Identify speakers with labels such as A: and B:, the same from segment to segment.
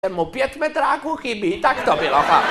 A: mu 5 metráků chybí, tak to bylo fakt.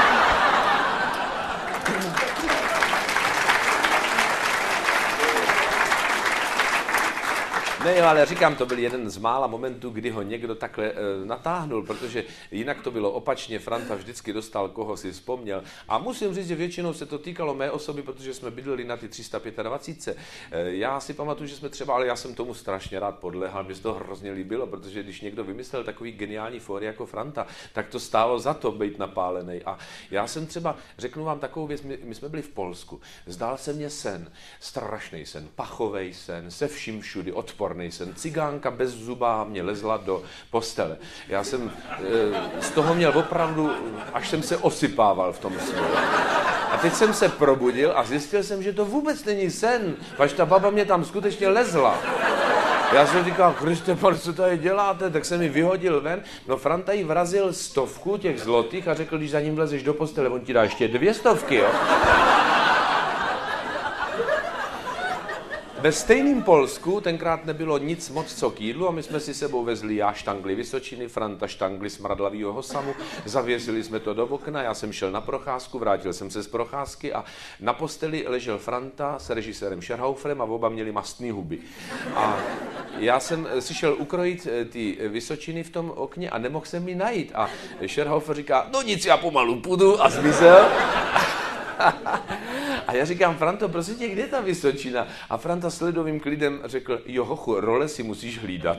A: Ne, ale říkám, to byl jeden z mála momentů, kdy ho někdo takhle natáhnul, protože jinak to bylo opačně, Franta vždycky dostal, koho si vzpomněl. A musím říct, že většinou se to týkalo mé osoby, protože jsme bydleli na ty 325. Já si pamatuju, že jsme třeba, ale já jsem tomu strašně rád podléhal, mě se to hrozně líbilo, protože když někdo vymyslel takový geniální fóry jako Franta, tak to stálo za to být napálený. A já jsem třeba, řeknu vám takovou věc, my jsme byli v Polsku, zdál se mně sen, strašný sen, pachovej sen, se vším všudy, odporný sen, cigánka bez zuba mě lezla do postele. Já jsem z toho měl opravdu, až jsem se osypával v tom snu. A teď jsem se probudil a zjistil jsem, že to vůbec není sen, až ta baba mě tam skutečně lezla. Já jsem říkal, Kriste, co tady děláte? Tak jsem mi vyhodil ven. No Franta jí vrazil 100 těch zlotých a řekl, když za ním vlezeš do postele, on ti dá ještě 200, jo? Ve stejném Polsku tenkrát nebylo nic moc co k jídlu a my jsme si sebou vezli já štangli Vysočiny, Franta štangli smradlavýho Hosamu, zavěsili jsme to do okna, já jsem šel na procházku, vrátil jsem se z procházky a na posteli ležel Franta s režisérem Scherhauferem a oba měli mastný huby. A já jsem si šel ukrojit ty Vysočiny v tom okně a nemohl jsem mi najít. A Scherhaufer říká, no nic, já pomalu půjdu a zmizel. A já říkám, Franto, prosím tě, kde je ta Vysočina? A Franta s ledovým klidem řekl, jo hochu, role si musíš hlídat.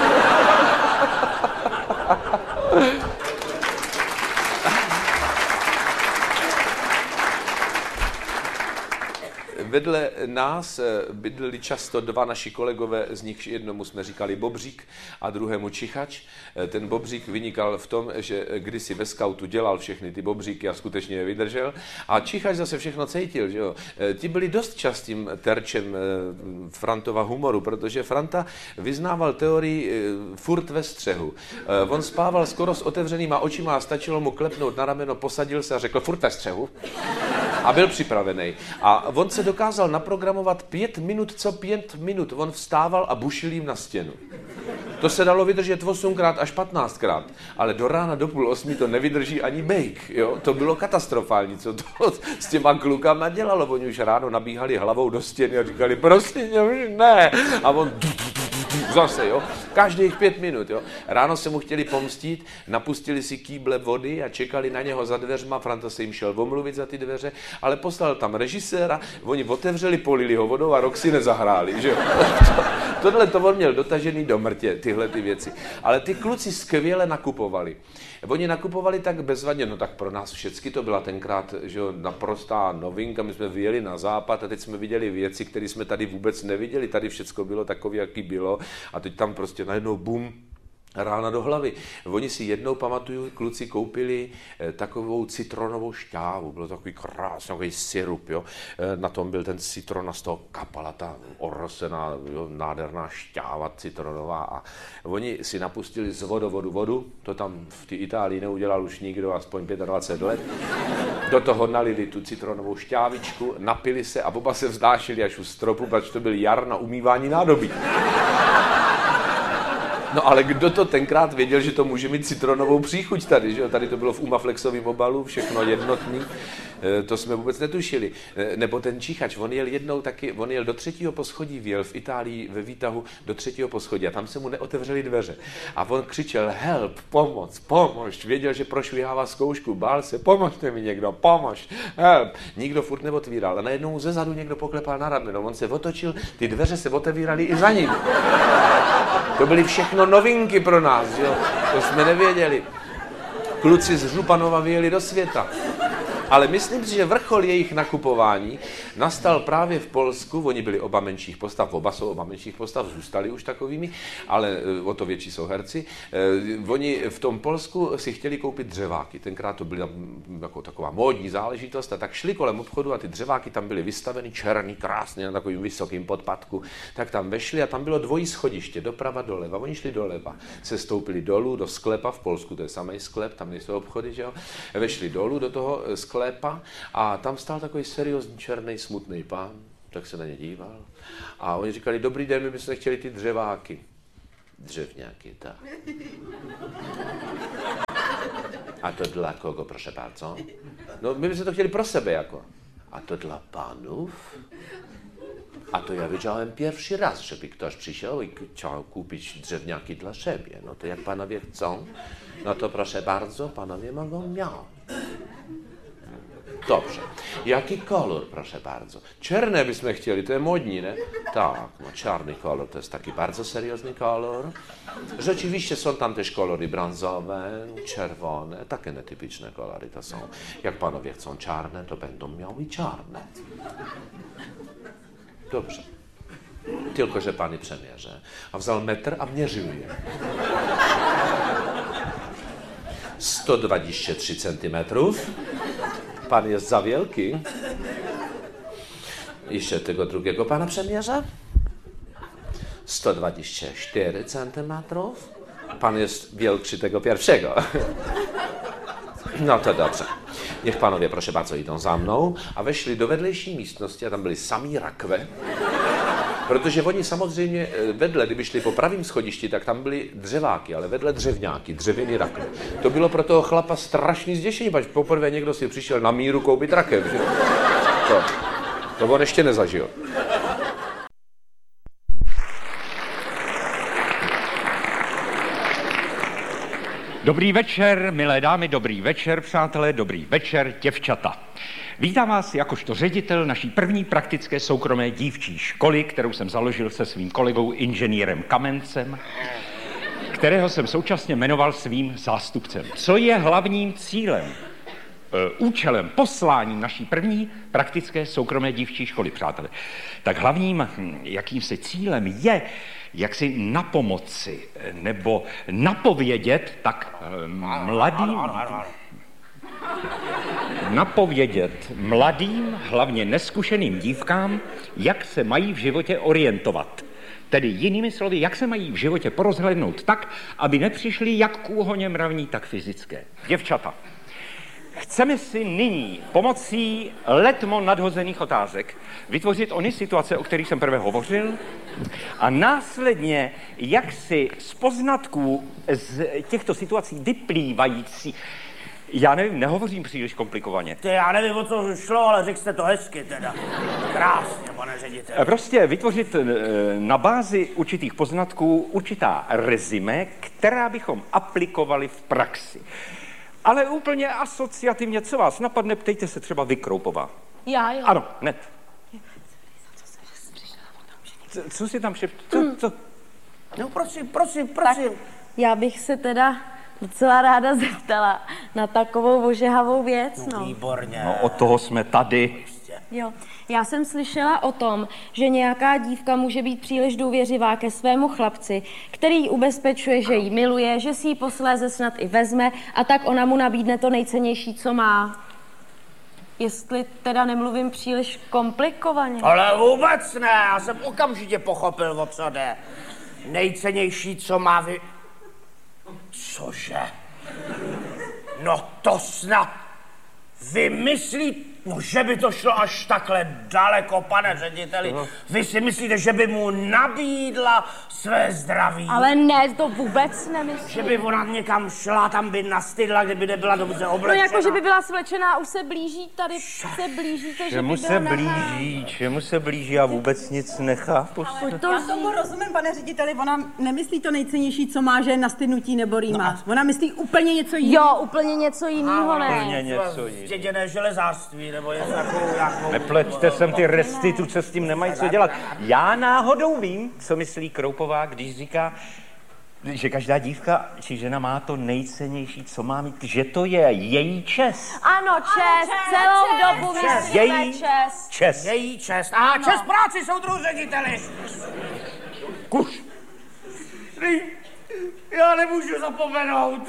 A: Vedle nás bydleli často dva naši kolegové, z nich jednomu jsme říkali Bobřík a druhému Čichač. Ten Bobřík vynikal v tom, že kdysi ve skautu dělal všechny ty bobříky a skutečně je vydržel. A Čichač zase všechno cítil, že jo. Ti byli dost častým terčem Frantova humoru, protože Franta vyznával teorii furt ve střehu. On spával skoro s otevřenýma očima a stačilo mu klepnout na rameno, posadil se a řekl furt ve střehu. A byl připravený. A on se dokázal naprogramovat 5 minut co 5 minut. On vstával a bušil jim na stěnu. To se dalo vydržet 8krát až 15krát. Ale do rána do 7:30 to nevydrží ani bejk. Jo? To bylo katastrofální, co to s těma klukama dělalo. Oni už ráno nabíhali hlavou do stěny a říkali, prosím, ne. A on zase, jo. Každých 5 minut, jo. Ráno se mu chtěli pomstít, napustili si kýble vody a čekali na něho za dveřma. Franta se jim šel omluvit za ty dveře, ale poslal tam režiséra, oni otevřeli, polili ho vodou a rok si nezahráli, že jo. Tohle to on měl dotažený do mrtě, tyhle ty věci. Ale ty kluci skvěle nakupovali. Oni nakupovali tak bezvadně, no tak pro nás všecky to byla tenkrát, že jo, naprostá novinka. My jsme vyjeli na západ a teď jsme viděli věci, které jsme tady vůbec neviděli. Tady všecko bylo takové, jaký bylo a teď tam prostě najednou bum, rána do hlavy. Oni si jednou, pamatuju, kluci koupili takovou citronovou šťávu. Bylo takový krásný, takový sirup, jo. Na tom byl ten citron a z toho kapala ta orosená, jo, nádherná šťáva citronová. A oni si napustili z vodovodu vodu, to tam v té Itálii neudělal už nikdo, aspoň 25 let. Do toho nalili tu citronovou šťávičku, napili se a oba se vzdášili až u stropu, protože to byl jar na umývání nádobí. No ale kdo to tenkrát věděl, že to může mít citronovou příchuť tady, že jo? Tady to bylo v Umaflexovém obalu, všechno jednotný, to jsme vůbec netušili. Nebo ten Čichač, on jel jednou taky, on jel do 3. poschodí, vjel v Itálii ve výtahu do 3. poschodí a tam se mu neotevřely dveře. A on křičel help, pomož, věděl, že prošvihává zkoušku, bál se, pomožte mi někdo, pomož, help. Nikdo furt neotvíral a najednou mu zezadu někdo poklepal na rameno, on se otočil, ty dveře se otevíraly i za ním. To byly všechno novinky pro nás, jo? To jsme nevěděli. Kluci z Županova vyjeli do světa. Ale myslím si, že vrchol jejich nakupování nastal právě v Polsku. Oni byli oba menších postav, oba jsou oba menších postav, zůstali už takovými, ale o to větší jsou herci. Oni v tom Polsku si chtěli koupit dřeváky. Tenkrát to byla jako taková módní záležitost a tak šli kolem obchodu a ty dřeváky tam byly vystaveny černý, krásný, na takovým vysokým podpatku. Tak tam vešli a tam bylo dvojí schodiště, doprava, doleva. Oni šli doleva, se stoupili dolů do sklepa v Polsku, to je samý sklep, tam nejsou obchody, že jo. Vešli dolů do toho sklepa a tam stál takový seriózní černý smutný pán, tak se na ně díval. A oni říkali, dobrý den, my bychom chtěli ty dřeváky. Drzewniaki, tak. A to dla kogo, proszę bardzo? No, my byśmy to chcieli pro sebe jako. A to dla panów? A to ja wiedziałem pierwszy raz, żeby ktoś przyszedł i chciał kupić drzewniaki dla siebie. No to jak panowie chcą, no to proszę bardzo, panowie mogą mieć. Dobrze. Jaki kolor, proszę bardzo? Czarne byśmy chcieli, to jest modni, nie? Tak, no czarny kolor to jest taki bardzo seriozny kolor. Rzeczywiście są tam też kolory brązowe, czerwone, takie nietypiczne kolory to są. Jak panowie chcą czarne, to będą miały czarne. Dobrze. Tylko, że pani przemierzę. A wziął metr, a mnie żyje. 123 centymetrów. Pan jest za wielki. Jeszcze tego drugiego pana przemierza. 124 centymetrów. Pan jest wielkszy tego pierwszego. No to dobrze. Niech panowie, proszę bardzo, idą za mną, a weszli do vedlejší místnosti a tam byli sami rakve. Protože oni samozřejmě vedle, kdyby šli po pravým schodišti, tak tam byly dřeváky, ale vedle dřevňáky, dřevěný rakve. To bylo pro toho chlapa strašný zděšení, pač poprvé někdo si přišel na míru koupit rakev. To on ještě nezažil.
B: Dobrý večer, milé dámy, dobrý večer, přátelé, dobrý večer, děvčata. Vítám vás jakožto ředitel naší první praktické soukromé dívčí školy, kterou jsem založil se svým kolegou inženýrem Kamencem, kterého jsem současně jmenoval svým zástupcem. Co je hlavním cílem, účelem, posláním naší první praktické soukromé dívčí školy, přátelé? Tak hlavním jakýmsi cílem je, jak si napomoci nebo napovědět mladým, hlavně neskušeným dívkám, jak se mají v životě orientovat. Tedy jinými slovy, jak se mají v životě porozhlédnout tak, aby nepřišli jak k úhoně mravní, tak fyzické. Děvčata, chceme si nyní pomocí letmo nadhozených otázek vytvořit ony situace, o kterých jsem prvé hovořil, a následně, jak si z poznatků z těchto situací vyplývající, já nevím, nehovořím příliš komplikovaně.
C: Já nevím, o co šlo, ale řekl jste to hezky teda. Krásně, pane ředitel.
B: Prostě vytvořit na bázi určitých poznatků určitá rezime, která bychom aplikovali v praxi. Ale úplně asociativně, co vás napadne, ptejte se třeba vy, Kroupová.
D: Já jo.
B: Ano, hned. Co si tam co?
C: No prosím.
D: Tak já bych se teda docela ráda zeptala na takovou ožehavou věc, no.
C: Výborně.
B: No, od toho jsme tady.
D: Jo, já jsem slyšela o tom, že nějaká dívka může být příliš důvěřivá ke svému chlapci, který ji ubezpečuje, že ji miluje, že si ji posléze snad i vezme a tak ona mu nabídne to nejcennější, co má. Jestli teda nemluvím příliš komplikovaně.
C: Ale vůbec ne, já jsem okamžitě pochopil, o co jde. Nejcennější, co má Cože? No to snad vymyslí, no že by to šlo až takhle daleko, pane řediteli. Vy si myslíte, že by mu nabídla své zdraví?
D: Ale ne, to vůbec nemyslím.
C: Že by ona někam šla, tam by nastydla, kdyby nebyla dobře oblečená.
D: No jako, že by byla svlečená, už se blíží, tady se blížíte, že by byla nahá.
B: Čemu se blíží, já vůbec nic nechápu.
E: Já tomu rozumím, pane řediteli, ona nemyslí to nejcennější, co má, že je nastydnutí nebo rýma. Ona myslí úplně něco jiného.
D: Jo, úplně něco jiného, ne?
B: Úplně něco jiného.
C: Zděděné železářství, nebo něco takovou...
B: Nepleťte sem ty restituce, s tím nemají co dělat. Já náhodou vím, co myslí Kroupová, když říká, že každá dívka či žena má to nejcennější, co má mít, že to je její čest.
D: Ano, čest, celou dobu myslíme čest.
C: Její čest. A čest práci, soudruhu řediteli.
B: Kuš.
C: Já nemůžu zapomenout.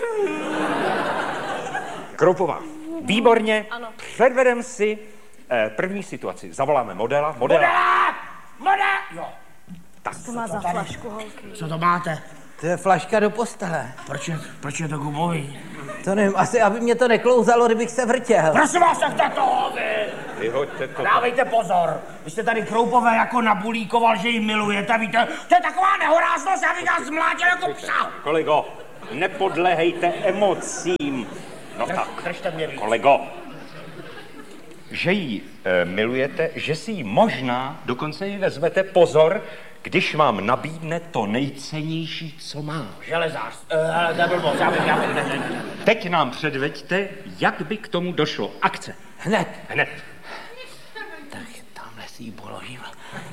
B: Kroupová, výborně.
D: Ano.
B: Předvedem si první situaci. Zavoláme modela.
C: Model! Jo.
B: Tak.
D: To má za flašku, holky.
C: Co to máte?
E: To je flaška do postele.
C: Proč je to gumový?
F: To nevím, asi aby mě to neklouzalo, kdybych se vrtěl.
C: Prosím vás, nechte toho, vy!
B: Vyhoďte to.
C: Dávejte pozor. Vy jste tady Kroupové jako nabulíkoval, že ji milujete, víte? To je taková nehoráznost, já bych vás zmlátil jako psa.
B: Kolego, nepodléhejte emocím. No tak,
C: Držte mě víc.
B: kolego, že ji milujete, že si ji možná dokonce ji vezmete, pozor, když vám nabídne to nejcennější, co má.
C: Železář, to je blbost, já bych.
B: Teď nám předveďte, jak by k tomu došlo. Akce.
F: Hned.
B: Hned.
F: Tak tamhle si ji položím.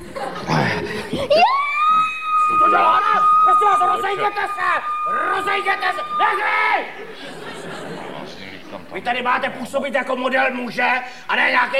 C: Co děláte? Prosím vás, rozejděte se! Rozejděte se! Nechli! Vy tady máte působit jako model muže a ne nějaký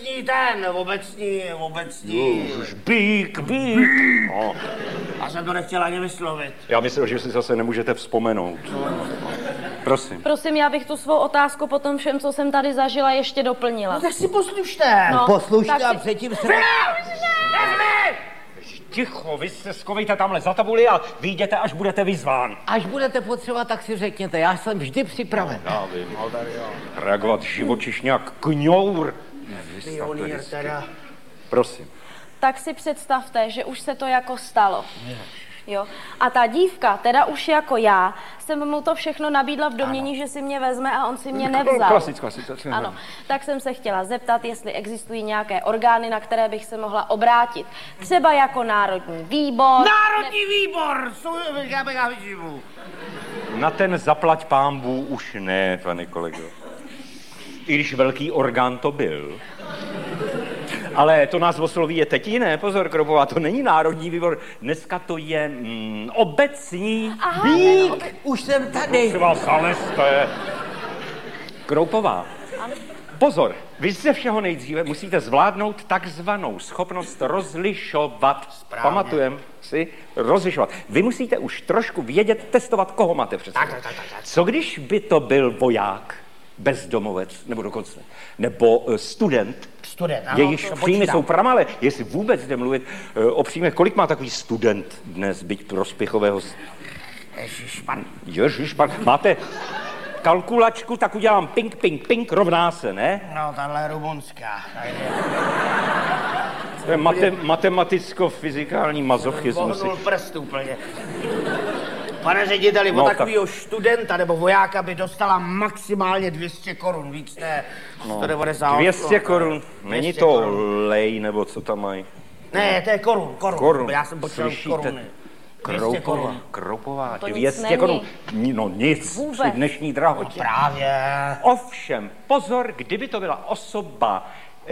C: obecní.
B: Bík. No.
C: Já jsem to nechtěl ani vyslovit.
B: Já myslel, že si zase nemůžete vzpomenout. Prosím.
D: Prosím, já bych tu svou otázku po tom všem, co jsem tady zažila, ještě doplnila.
C: Tak si poslušte.
D: No,
F: Poslušte
D: tak
F: a
D: si-
F: předtím se...
C: Nechli!
B: Ticho, vy se schovejte tamhle za tabuli a vyjděte, až budete vyzván.
F: Až budete potřebovat, tak si řekněte, já jsem vždy připraven.
B: Já vím. Reagovat živočišně jak kňour.
C: Pionýr teda.
B: Prosím.
D: Tak si představte, že už se to jako stalo. Jo. A ta dívka, teda už jako já, jsem mu to všechno nabídla v domění, že si mě vezme a on si mě nevzal.
B: Klasická situace.
D: Ano, tak jsem se chtěla zeptat, jestli existují nějaké orgány, na které bych se mohla obrátit. Třeba jako Národní výbor.
C: Národní výbor! Já vyživu.
B: Na ten zaplať pánbů už ne, pane kolego. I když velký orgán to byl. Ale to nás osloví je teď jiné, pozor, Kroupová, to není Národní výbor, dneska to je obecní
F: Bík, už jsem tady.
B: Třeba zalezte. Kroupová, pozor, vy ze všeho nejdříve musíte zvládnout takzvanou schopnost rozlišovat.
C: Správně.
B: Pamatujeme si? Rozlišovat. Vy musíte už trošku vědět, testovat, koho máte před sebou.
C: Tak.
B: Co když by to byl voják, bezdomovec, nebo dokonce, nebo student,
C: Student, ano,
B: jejichž
C: to
B: příjmy
C: počítám.
B: jsou pramalé, jestli vůbec jde mluvit o příjmech, kolik má takový student dnes, byť prospěchového... Ježišpan, máte kalkulačku, tak udělám ping, rovná se, ne?
C: No, tahle je rumunská.
B: To je matematicko-fyzikální mazochismus.
C: Vohnul prst úplně. Pane řediteli,
B: No,
C: od takového studenta nebo vojáka by dostala maximálně 200 korun, víc ne 190.
B: 200 korun, není
C: 200
B: to
C: korun.
B: lej, nebo co tam mají?
C: Ne, to je korun. Já jsem počítal
B: Slyšíte?
C: koruny. 200 korun.
B: Kroupová,
D: To nic
B: 200
D: není.
B: korun. No nic,
D: Vůbec.
B: při dnešní drahotě.
C: Právě.
B: Ovšem, pozor, kdyby to byla osoba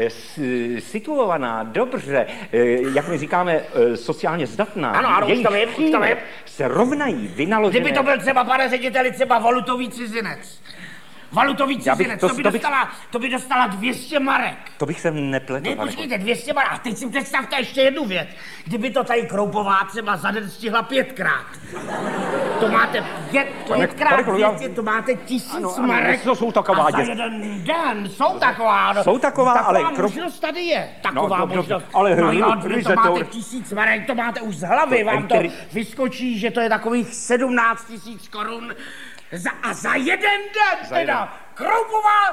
B: situovaná, dobře, jak my říkáme, sociálně zdatná,
C: Ano, už
B: jejíž
C: to vím,
B: příjmy se rovnají vynaložené...
C: Kdyby to byl třeba, pane řediteli, třeba valutový cizinec. Valutový
B: Já bych
C: cizinec,
B: to-
C: to by dostala 200 marek.
B: To bych se nepletl,
C: Ne,
B: pane
C: počkejte, 200 marek. A teď si představte ještě jednu věc. Kdyby to tady Kroupová třeba za den stihla 5krát. To máte pětkrát
B: kolego, já-
C: 200, to máte 1000
B: Ano,
C: marek.
B: to jsou taková
C: a za
B: děs-
C: jeden den jsou taková. No,
B: Jsou taková, ale
C: možnost tady je. Taková
B: No, dobře,
C: možnost.
B: ale
C: no jo,
B: krize
C: když to máte
B: to-
C: 1000 marek, to máte už z hlavy, vám to vyskočí, že to je takových 17 000 korun. A za jeden den teda. Kroupová,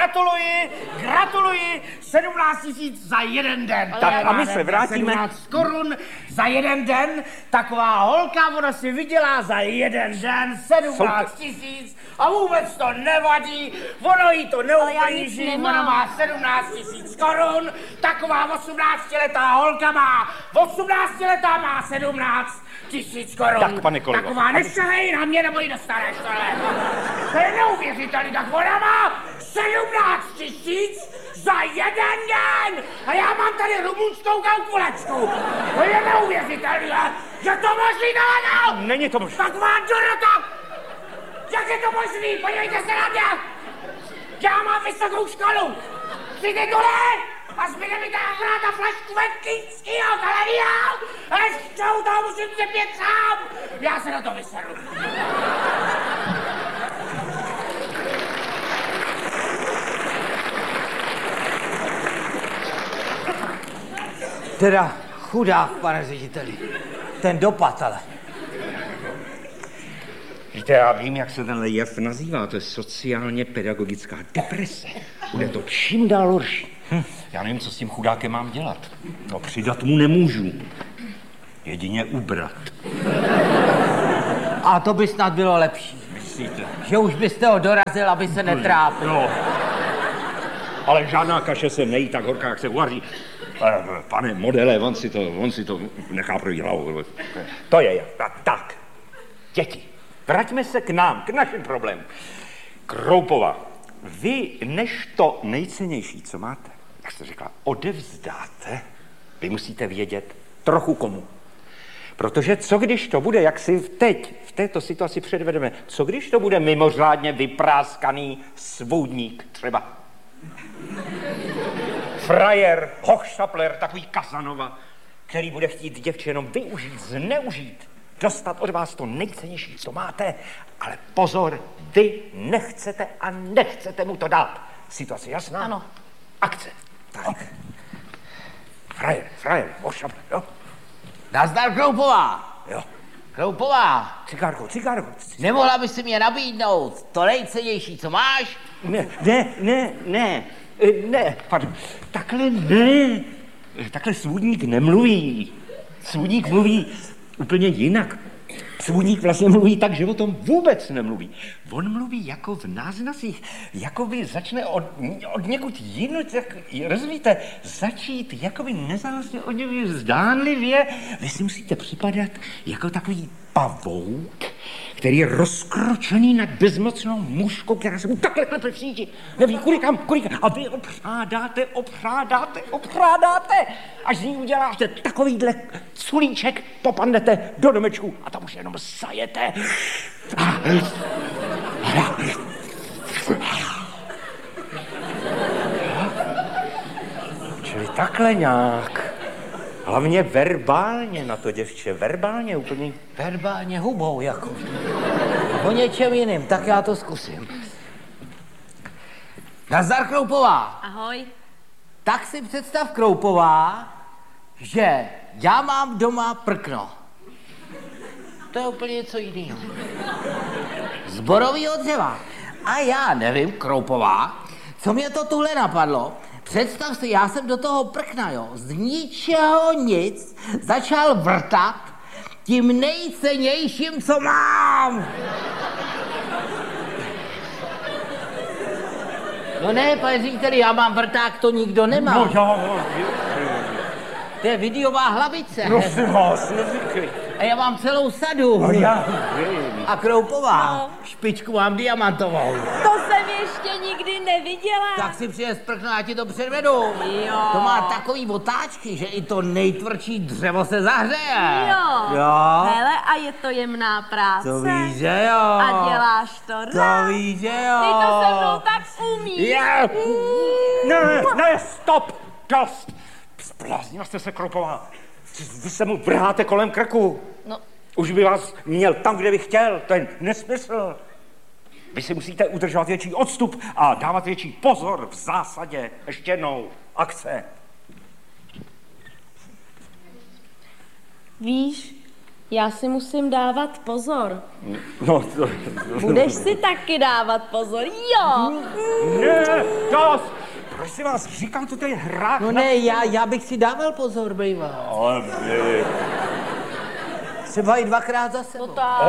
C: gratuluji, 17 000 za jeden den.
B: Tak a my se vrátíme.
C: 17 korun za jeden den, taková holka, ona si vydělá za jeden den 17 000 a vůbec to nevadí, ono jí to neublíží, ona má 17 000 korun, taková 18letá holka má, 18letá má 17 000 korun.
B: Tak, pane kolego.
C: Taková nešahej na mě, nebo ji dostaneš tohle. To je neuvěřitelný, tak ona má 17 000 za jeden den. A já mám tady rumunskou kalkulačku. To je neuvěřitelný, že to možný nelegál.
B: Není to možné.
C: Taková Dorota. Jak je to možný? Podívejte se na mě. Já mám vysokou školu. 3 tituly. A zbyde mi ta akorát na flašku Vetkýnskýho Galeria. A ještě u toho musím trpět sám. Já se na to vyseru.
F: Teda chudák, pane řediteli. Ten dopad, ale.
B: Víte, já vím, jak se tenhle jev nazývá, to je sociálně pedagogická deprese. Bude to čím dál horší. Já nevím, co s tím chudákem mám dělat. No, přidat mu nemůžu. Jedině ubrat.
F: A to by snad bylo lepší.
B: Myslíte?
F: Že už byste ho dorazil, aby se netrápil.
B: No. Ale žádná kaše se nejí tak horká, jak se uvaří. Pane modele, on si to nechá projít hlavou. To je tak. Děti, vraťme se k nám, k našim problémům. Kroupova, vy než to nejcennější, co máte, jak jste řekla, odevzdáte, vy musíte vědět trochu komu. Protože co když to bude, jak si teď v této situaci předvedeme, co když to bude mimořádně vypráskaný svůdník třeba? Frajer, Hochstapler, takový Casanova, který bude chtít děvče jenom využít, zneužít, dostat od vás to nejcennější, co máte, ale pozor, vy nechcete mu to dát. Situace jasná?
D: Ano.
B: Akce. Tak. Frajer, Hochstapler, jo?
F: Nazdar, Kroupová.
B: Jo.
F: Kroupová,
B: Cigárko.
F: nemohla by si mě nabídnout to nejcennější, co máš?
B: Ne, pardon. Takhle ne. Takhle svůdník nemluví. Svůdník mluví úplně jinak. Svůdník vlastně mluví tak, že o tom vůbec nemluví. On mluví jako v náznacích, jako by začne od někud jinut, rozumíte, začít jakoby nezávazně od něj zdánlivě. Vy si musíte připadat jako takový pavouk, který je rozkročený nad bezmocnou mužkou, která se mu takhle klepe v síti. Neví, kudy kam. A vy opřádáte, až z ní uděláte takovýhle culíček, popadnete do domečku a tam už jenom sajete. Čili takhle nějak. Hlavně verbálně na to, děvče, verbálně úplně.
F: Verbálně hubou, jako. O něčem jiným, tak já to zkusím. Nazdar, Kroupová.
D: Ahoj.
F: Tak si představ, Kroupová, že já mám doma prkno. To je úplně něco jiného. Z borovýho dřeva. A já nevím, Kroupová, co mě to tuhle napadlo. Představ si, já jsem do toho prkna, jo, z ničeho nic začal vrtat tím nejcennějším, co mám. No ne, pane řediteli, já mám vrták, to nikdo nemá.
B: No,
F: To je videová hlavice.
B: prosím vás, neříkej.
F: A já mám celou sadu.
B: No já
F: A Kroupová,
D: No.
F: špičku mám diamantovou.
D: To jsem ještě nikdy neviděla.
F: Tak si přines prkno, já ti to předvedu.
D: Jo.
F: To má takový otáčky, že i to nejtvrdší dřevo se zahřeje.
D: Jo. Hele, a je to jemná práce.
F: To víš, že jo.
D: A děláš to rád.
F: To víš, že jo.
D: Ty to se mnou tak umíš.
B: Ne, stop, dost. Zbláznila jste se, Kroupová. Vy se mu vrháte kolem krku.
D: No.
B: Už by vás měl tam, kde by chtěl. To je nesmysl. Vy si musíte udržovat větší odstup a dávat větší pozor v zásadě. Ještě jednou. Akce.
D: Víš, já si musím dávat pozor.
B: No,
D: Budeš si taky dávat pozor, jo.
B: Ne, dost. Prosím vás, říkám, to je hra.
F: No ne, já bych si dával pozor, býval.
B: Ale vy...
F: Třeba i dvakrát za sebou.
D: To tak.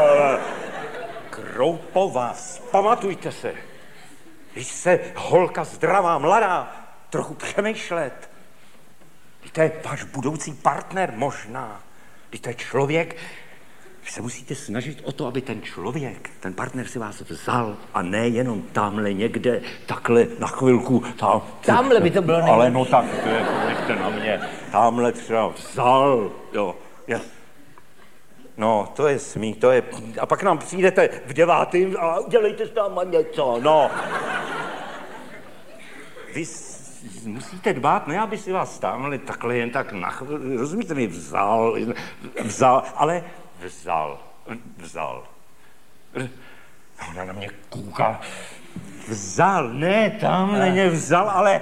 B: Kroupová, pamatujte se. Když se holka zdravá, mladá, trochu přemýšlet. Víte, váš budoucí partner možná. Víte, člověk, vy se musíte snažit o to, aby ten člověk, ten partner si vás vzal a ne jenom tamhle někde, takhle na chvilku.
F: Tamhle by to bylo nejlepší.
B: Ale no tak, nechte na mě. Tamhle třeba vzal, jo. No, to je smích, to je... A pak nám přijdete v 9. a udělejte tam něco, no. Vy musíte dbát, ne, aby si vás tamhle takhle jen tak rozumíte mi, vzal, ale vzal. Ona na mě kouká. Vzal, ne, tamhle mě vzal, ale...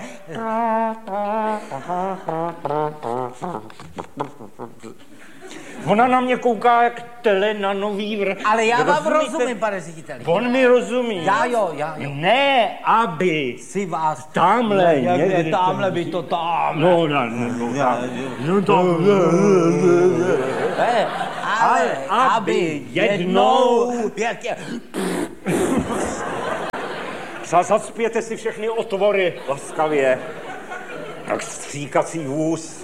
B: Ona na mě kouká jak tele na nový
F: Ale já vám rozumím, pane řediteli.
B: On mi rozumí.
F: Já jo.
B: Ne, aby
F: Si vás...
B: tamhle
F: někde tamhle by to tam.
B: No,
F: Ale aby jednou...
B: Zacpěte si všechny otvory laskavě, jak stříkací vůz.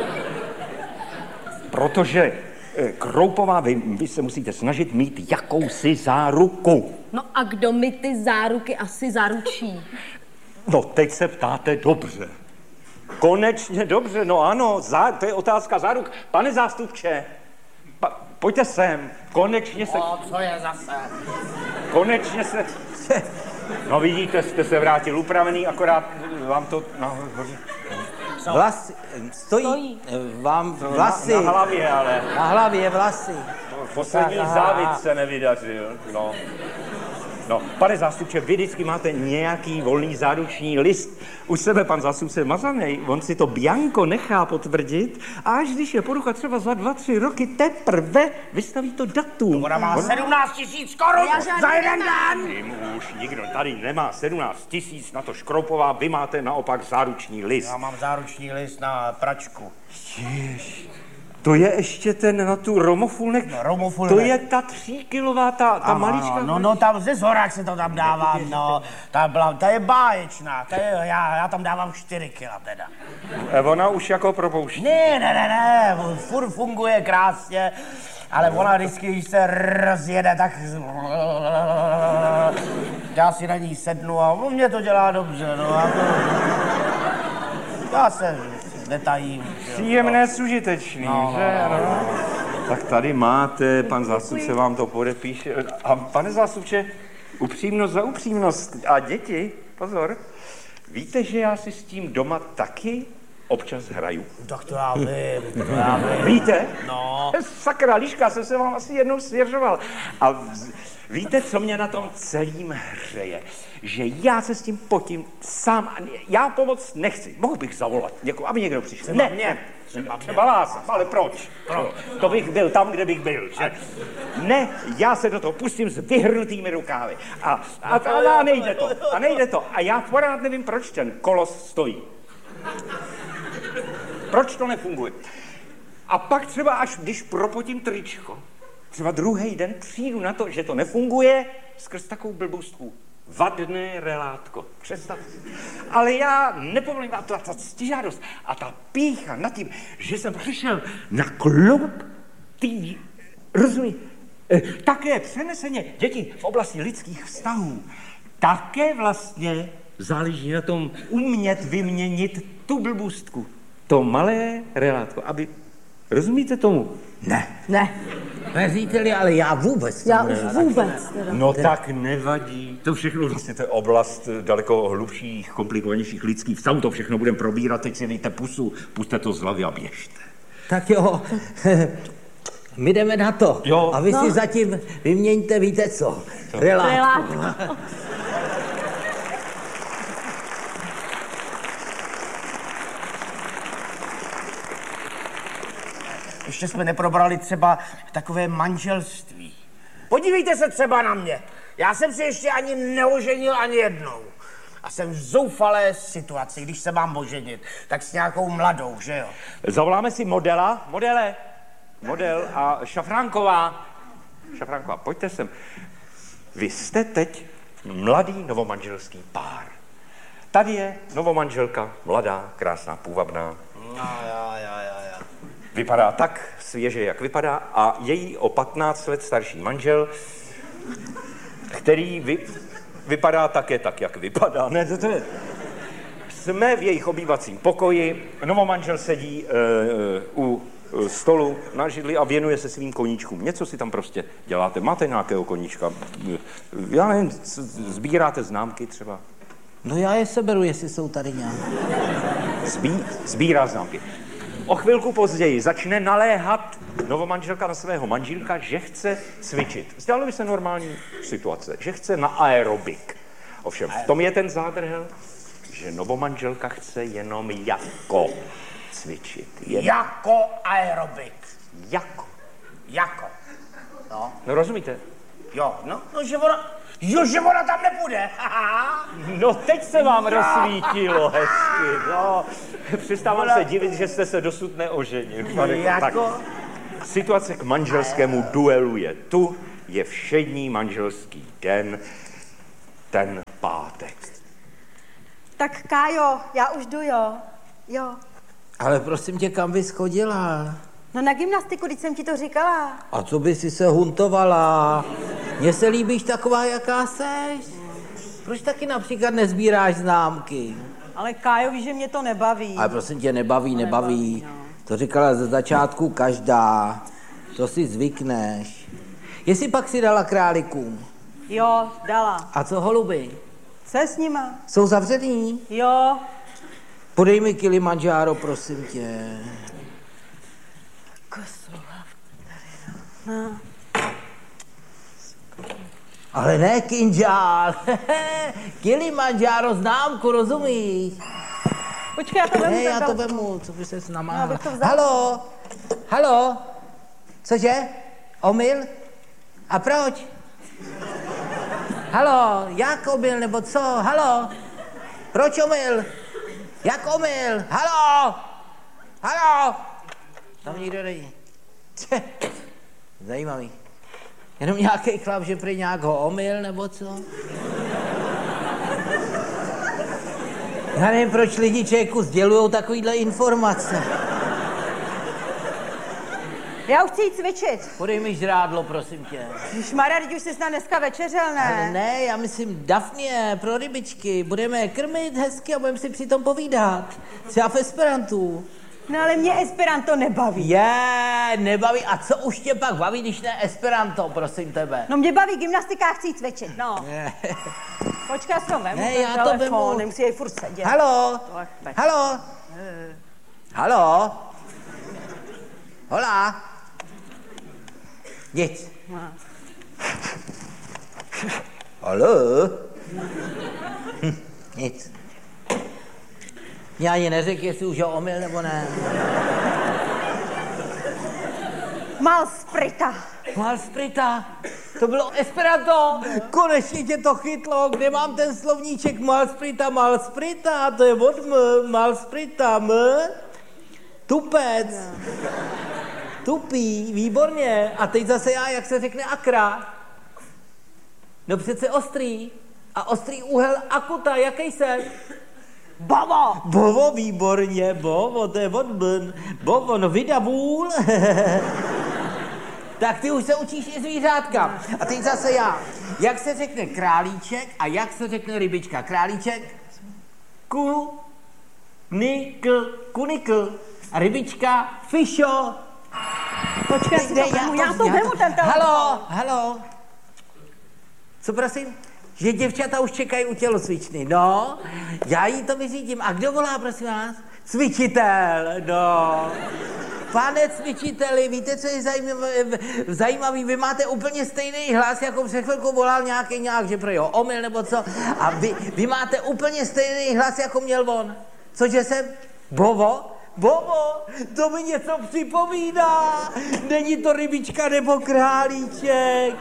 B: Protože Kroupová, vy se musíte snažit mít jakousi záruku.
D: No a kdo mi ty záruky asi zaručí?
B: No, teď se ptáte dobře. Konečně dobře, no ano, to je otázka záruk. Pane zástupče, pojďte sem, konečně se...
C: Co je zase?
B: Konečně se... No vidíte, jste se vrátil upravený, akorát vám to nahoře...
F: Vlasy, stojí vám vlasy.
B: Na hlavě, ale...
F: Na hlavě vlasy.
B: Poslední závit se nevydařil, no. No, pane zástupče, vy vždycky máte nějaký volný záruční list. U sebe pan zástupce Mazanej, on si to bianko nechá potvrdit a až když je porucha třeba za 2-3 roky, teprve vystaví to datum.
C: Ona má 17 000 korun za jeden den!
B: Už nikdo tady nemá 17 000, na to Škroupová, vy máte naopak záruční list.
C: Já mám záruční list na pračku.
B: To je ještě ten na tu romofulnek?
C: No, romofulnek.
B: To je ta 3kilová, ta malička?
C: No, tam ze zhora se to tam dávám, no. Ta je báječná, já tam dávám 4 kila teda.
B: Ona už jako propouští.
C: Ne, furt funguje krásně, ale ona vždycky, když se rozjede, tak já si na ní sednu a mě to dělá dobře, no. Já se netajím.
B: Příjemné, užitečný, že? No. Tak tady máte, pan zástupce vám to podepíše. A pane zástupče, upřímnost za upřímnost. A děti, pozor, víte, že já si s tím doma taky občas hraju.
C: Tak to já vím.
B: Víte?
C: No.
B: Sakra, líška, jsem se vám asi jednou svěřoval. A víte, co mě na tom celým hřeje? Že já se s tím potím sám. Já pomoc nechci. Mohl bych zavolat někoho, aby někdo přišel. Ne, třeba vás, ale proč? To bych byl tam, kde bych byl, že? Ne, já se do toho pustím s vyhrnutými rukávy. A nejde to. A já pořád nevím, proč ten kolos stojí. Proč to nefunguje? A pak třeba až když propotím tričko, třeba druhý den přijdu na to, že to nefunguje skrz takovou blbostku. Vadné relátko. Představte si. Ale já nepovolím, a ta ctižádost a ta pýcha nad tím, že jsem přišel na kloup rozumí, také přeneseně děti v oblasti lidských vztahů. Také vlastně záleží na tom umět vyměnit tu blbůstku. To malé relátko, aby... Rozumíte tomu?
F: Ne. Neříte-li, ale já vůbec.
D: Já už vůbec. Teda.
B: No tak nevadí. To všechno vlastně to je oblast daleko hlubších, komplikovanějších lidských vztahů. To všechno budeme probírat. Teď si dejte pusu, puste to z hlavy a běžte.
F: Tak jo, my jdeme na to.
B: Jo.
F: A vy si zatím vyměňte, víte co? Relátku.
C: Ještě jsme neprobrali třeba takové manželství. Podívejte se třeba na mě. Já jsem si ještě ani neoženil ani jednou. A jsem v zoufalé situaci, když se mám oženit, tak s nějakou mladou, že jo?
B: Zavoláme si modela. Model a Šafránková, pojďte sem. Vy jste teď mladý novomanželský pár. Tady je novomanželka, mladá, krásná, půvabná.
C: Já.
B: Vypadá tak svěže, jak vypadá, a její o 15 let starší manžel, který vypadá také tak, jak vypadá. Ne, to je... Jsme v jejich obývacím pokoji, novomanžel sedí u stolu na židli a věnuje se svým koníčkům. Něco si tam prostě děláte. Máte nějakého koníčka? Já nevím, sbíráte známky třeba?
F: No já je seberu, jestli jsou tady nějak.
B: Sbírá známky. O chvilku později začne naléhat novomanželka na svého manželka, že chce cvičit. Zdálo by se normální situace, že chce na aerobik. Ovšem, v tom je ten zádrhel, že novomanželka chce jenom jako cvičit.
C: Jako aerobik.
B: Jako.
C: Jako?
B: No rozumíte?
C: Jo, no, že ona tam nepůjde.
B: No teď se vám rozsvítilo hezky, no. Přestávám se divit, že jste se dosud neoženil.
C: Jako?
B: Tak, situace k manželskému duelu je tu, je všední manželský den, ten pátek.
E: Tak Kájo, já už jdu, jo. Jo.
F: Ale prosím tě, kam bys chodila?
E: No na gymnastiku, když jsem ti to říkala.
F: A co by si se huntovala? Mně se líbíš taková, jaká seš. Proč taky například nezbíráš známky?
E: Ale Kájo, víš, že mě to nebaví.
F: Ale prosím tě, nebaví.
E: No.
F: To říkala ze začátku každá. To si zvykneš. Jestli pak si dala králíkům?
E: Jo, dala.
F: A co holuby?
E: Co je s nima?
F: Jsou zavřený?
E: Jo.
F: Podej mi Kilimanjaro, prosím tě.
E: No.
F: Ale ne kinžál. Kilimanjaro známku, rozumíš?
E: Počkej, já to vemu.
F: Ne, já to vemu, co by ses namáhala.
E: No, abych to vzala.
F: Halo? Halo? Cože? Omyl? A proč? Halo, jak omyl, nebo co? Halo? Proč omyl? Jak omyl? Halo? Halo? Tam nikdo není. Zajímavý. Jenom nějaký chlap, že prý nějak ho omyl, nebo co? Já nevím, proč lidi člověku sdělujou takovýhle informace.
E: Já už chci jít cvičit.
F: Podej mi žrádlo, prosím tě.
E: Šmarja, teď už jsi snad dneska večeřel, ne?
F: Ale ne, já myslím Dafně, pro rybičky. Budeme krmit hezky a budeme si přitom povídat. Třeba v esperantu.
E: No ale mě esperanto nebaví.
F: Nebaví. A co už tě pak baví, když ne esperanto, prosím tebe?
E: No mě baví gymnastika, chci jít cvičit, no. Počkej, já si to vemu,
F: Ne,
E: ten
F: já to
E: telefon,
F: vemu.
E: nemusí jej furt sedět.
F: Halo?
E: Tak.
F: Halo? Halo? Hola? Nic. Halo? Nic. Já ani neřekl, jestli už ho omyl nebo ne.
E: Malsprita.
F: Malsprita, to bylo esperanto. Konečně tě to chytlo. Kde mám ten slovníček malsprita? Malsprita, to je od m. Malsprita, m. Tupec. Tupý, výborně. A teď zase já, jak se řekne akra? No přece ostrý. A ostrý úhel akuta, jaký jsem?
E: Bovo.
F: Bovo, výborně, bovo, to je od bn. Bovo, no vydavůl. Tak ty už se učíš i zvířátka. A teď zase já. Jak se řekne králíček a jak se řekne rybička? Králíček? Kunikl. A rybička? Fišo.
E: Počkej, já to vemu ten telefon.
F: Halo. Co prosím? Že děvčata už čekají u tělocvičny. No, já jí to vyřídím. A kdo volá, prosím vás? Cvičitel, no. Pane cvičiteli, víte, co je zajímavý? Vy máte úplně stejný hlas, jako před chvilkou volal nějak, že pro jeho omyl nebo co. A vy máte úplně stejný hlas, jako měl on. Cože jsem? Bovo, to mi něco připomíná. Není to rybička nebo králíček.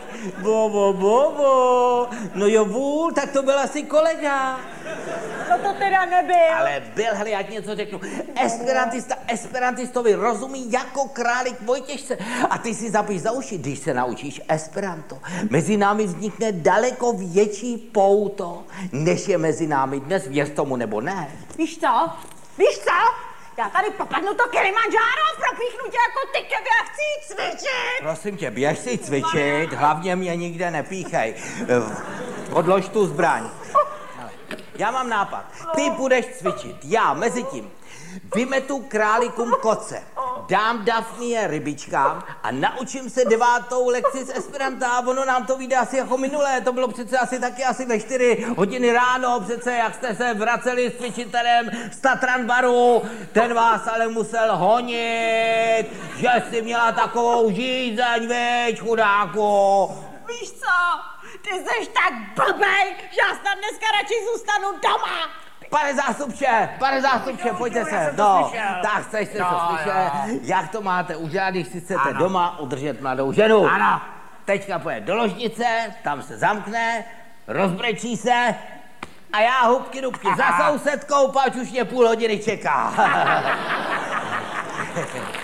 F: Bovo. No jo, vůl, tak to byl asi kolega.
E: No to teda nebyl.
F: Ale byl, hele, já ti něco řeknu. Esperantistovi rozumí jako králík Vojtěšce. A ty si zapíš za uši, když se naučíš esperanto. Mezi námi vznikne daleko větší pouto, než je mezi námi dnes, věř tomu nebo ne.
E: Víš co? Já tady popadnu to Kilimanjaro a propíchnu tě jako ty keby a chci jít cvičit.
F: Prosím tě, běž si cvičit, hlavně mě nikde nepíchej. Odlož tu zbraň. Já mám nápad. Ty budeš cvičit, já mezi tím vymetu králíkům koce, dám Dafnie rybičkám a naučím se 9. lekci z esperanta a ono nám to vyjde asi jako minulé. To bylo přece asi ve 4 hodiny ráno, přece jak jste se vraceli s cvičitelem z Tatran baru, ten vás ale musel honit, že jsi měla takovou žízeň, veď, chudáku.
E: Víš co? Ty jsi tak blbej, že já snad dneska radši zůstanu doma.
F: Pane zástupče, pojďte se. No, tak jste to slyšeli. Jak to máte udělat, když si chcete doma udržet mladou ženu?
C: Ano.
F: Teďka pojede do ložnice, tam se zamkne, rozbrečí se a já hubky za sousedkou, pač už mě půl hodiny čeká.